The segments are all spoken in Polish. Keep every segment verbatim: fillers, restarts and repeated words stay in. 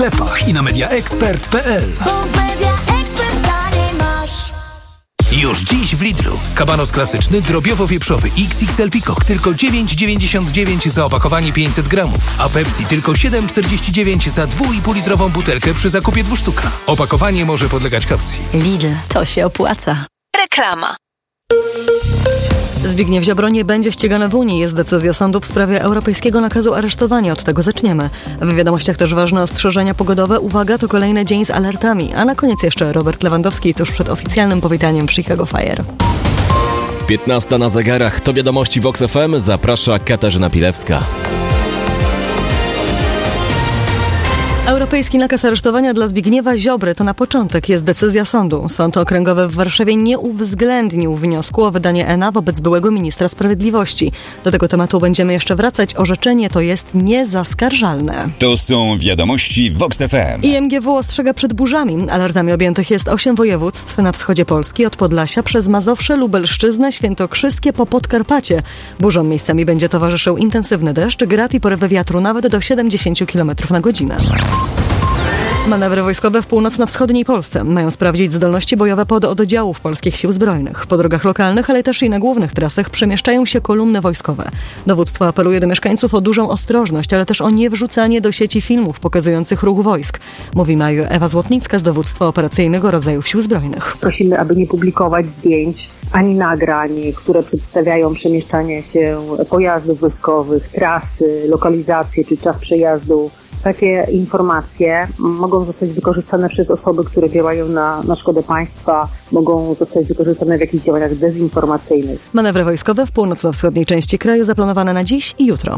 sklepach i na mediaexpert kropka p l. Już dziś w Lidlu. Kabanos klasyczny, drobiowo-wieprzowy X X L Peacock tylko dziewięć dziewięćdziesiąt dziewięć za opakowanie pięćset gramów, a Pepsi tylko siedem czterdzieści dziewięć za dwa i pół litrową butelkę przy zakupie dwóch sztuk. Opakowanie może podlegać kaucji. Lidl, to się opłaca. Reklama. Zbigniew Ziobro nie będzie ścigany w Unii. Jest decyzja sądu w sprawie europejskiego nakazu aresztowania. Od tego zaczniemy. W wiadomościach też ważne ostrzeżenia pogodowe. Uwaga, to kolejny dzień z alertami. A na koniec jeszcze Robert Lewandowski tuż przed oficjalnym powitaniem w Chicago Fire. piętnasta na zegarach. To wiadomości Vox F M. Zaprasza Katarzyna Pilewska. Europejski nakaz aresztowania dla Zbigniewa Ziobry to na początek jest decyzja sądu. Sąd okręgowy w Warszawie nie uwzględnił wniosku o wydanie E N A wobec byłego ministra sprawiedliwości. Do tego tematu będziemy jeszcze wracać. Orzeczenie to jest niezaskarżalne. To są wiadomości Vox F M. I M G W ostrzega przed burzami. Alertami objętych jest osiem województw na wschodzie Polski, od Podlasia przez Mazowsze, Lubelszczyznę, Świętokrzyskie po Podkarpacie. Burzom miejscami będzie towarzyszył intensywny deszcz, grad i porywy wiatru nawet do siedemdziesiąt kilometrów na godzinę. Manewry wojskowe w północno-wschodniej Polsce mają sprawdzić zdolności bojowe pododdziałów polskich sił zbrojnych. Po drogach lokalnych, ale też i na głównych trasach przemieszczają się kolumny wojskowe. Dowództwo apeluje do mieszkańców o dużą ostrożność, ale też o niewrzucanie do sieci filmów pokazujących ruch wojsk. Mówi major Ewa Złotnicka z Dowództwa Operacyjnego Rodzajów Sił Zbrojnych. Prosimy, aby nie publikować zdjęć ani nagrań, które przedstawiają przemieszczanie się pojazdów wojskowych, trasy, lokalizacje czy czas przejazdu. Takie informacje mogą zostać wykorzystane przez osoby, które działają na, na szkodę państwa, mogą zostać wykorzystane w jakichś działaniach dezinformacyjnych. Manewry wojskowe w północno-wschodniej części kraju zaplanowane na dziś i jutro.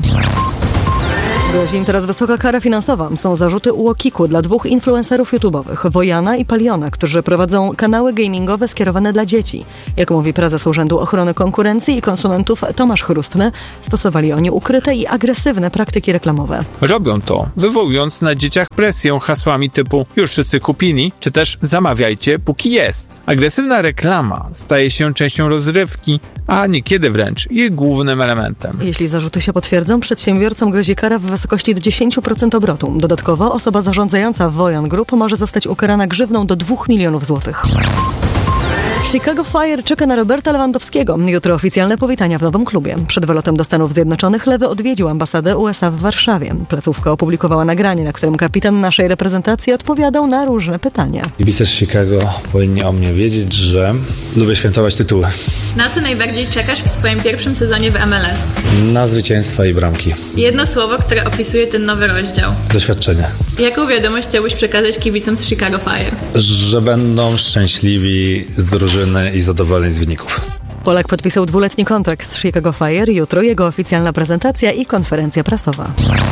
Grozi im teraz wysoka kara finansowa. Są zarzuty U O K I K-u dla dwóch influencerów YouTube'owych, Wojana i Paliona, którzy prowadzą kanały gamingowe skierowane dla dzieci. Jak mówi prezes Urzędu Ochrony Konkurencji i Konsumentów Tomasz Chrustny, stosowali oni ukryte i agresywne praktyki reklamowe. Robią to, wywołując na dzieciach presję hasłami typu już wszyscy kupili, czy też zamawiajcie póki jest. Agresywna reklama staje się częścią rozrywki, a niekiedy wręcz jej głównym elementem. Jeśli zarzuty się potwierdzą, przedsiębiorcom grozi kara w wysokości do dziesięć procent obrotu. Dodatkowo osoba zarządzająca Wojan Group może zostać ukarana grzywną do dwóch milionów złotych. Chicago Fire czeka na Roberta Lewandowskiego. Jutro oficjalne powitania w nowym klubie. Przed wylotem do Stanów Zjednoczonych Lewy odwiedził ambasadę U S A w Warszawie. Placówka opublikowała nagranie, na którym kapitan naszej reprezentacji odpowiadał na różne pytania. Kibice z Chicago powinni o mnie wiedzieć, że lubię świętować tytuły. Na co najbardziej czekasz w swoim pierwszym sezonie w M L S? Na zwycięstwa i bramki. Jedno słowo, które opisuje ten nowy rozdział. Doświadczenie. Jaką wiadomość chciałbyś przekazać kibicom z Chicago Fire? Że będą szczęśliwi z drużyny i zadowoleni z wyników. Polak podpisał dwuletni kontrakt z Chicago Fire. Jutro jego oficjalna prezentacja i konferencja prasowa.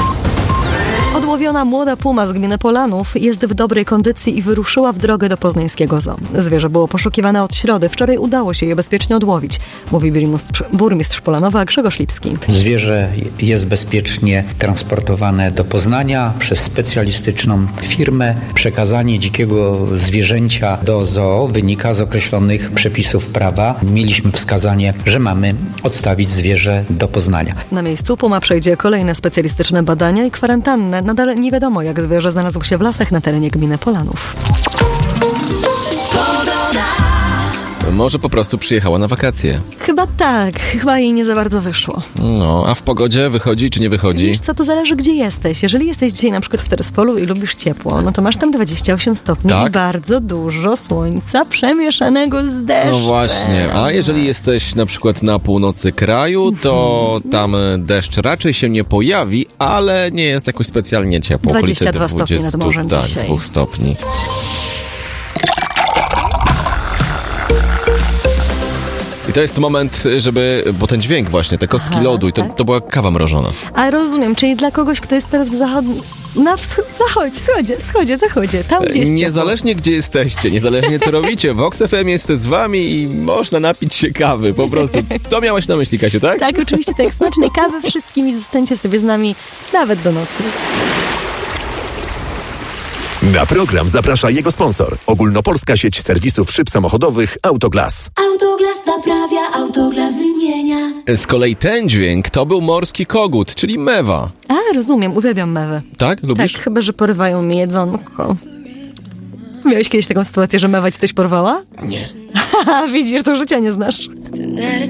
Odłowiona młoda puma z gminy Polanów jest w dobrej kondycji i wyruszyła w drogę do poznańskiego zoo. Zwierzę było poszukiwane od środy. Wczoraj udało się je bezpiecznie odłowić, mówi burmistrz, burmistrz Polanowa Grzegorz Lipski. Zwierzę jest bezpiecznie transportowane do Poznania przez specjalistyczną firmę. Przekazanie dzikiego zwierzęcia do zoo wynika z określonych przepisów prawa. Mieliśmy wskazanie, że mamy odstawić zwierzę do Poznania. Na miejscu puma przejdzie kolejne specjalistyczne badania i kwarantannę. Nadal nie wiadomo, jak zwierzę znalazło się w lasach na terenie gminy Polanów. Może po prostu przyjechała na wakacje. Chyba tak. Chyba jej nie za bardzo wyszło. No, a w pogodzie wychodzi czy nie wychodzi? Wiesz co, to zależy gdzie jesteś. Jeżeli jesteś dzisiaj na przykład w Terespolu i lubisz ciepło, no to masz tam dwadzieścia osiem stopni tak? I bardzo dużo słońca przemieszanego z deszczem. No właśnie, a jeżeli jesteś na przykład na północy kraju, to tam deszcz raczej się nie pojawi, ale nie jest jakoś specjalnie ciepło. dwadzieścia dwa stopnie nad morzem tak, dzisiaj. dwóch stopni. I to jest moment, żeby, bo ten dźwięk właśnie, te kostki Aha, lodu i to, tak? to była kawa mrożona. A rozumiem, czyli dla kogoś, kto jest teraz w zachodnim, na wsch- zachodzie, wschodzie, wschodzie, zachodzie, tam gdzie jest Niezależnie ciepło. Gdzie jesteście, niezależnie co robicie, Vox F M jest z wami i można napić się kawy, po prostu. To miałaś na myśli, Kasiu, tak? Tak, oczywiście, tak, smacznej kawy wszystkim i zostańcie sobie z nami nawet do nocy. Na program zaprasza jego sponsor. Ogólnopolska sieć serwisów szyb samochodowych Autoglas. Autoglas naprawia, Autoglas wymienia. Z kolei ten dźwięk to był morski kogut, czyli mewa. A, rozumiem, uwielbiam mewy. Tak? Lubisz? Tak, chyba że porywają mi jedzonko. Miałeś kiedyś taką sytuację, że mewa ci coś porwała? Nie. Widzisz, to życia nie znasz. Tonight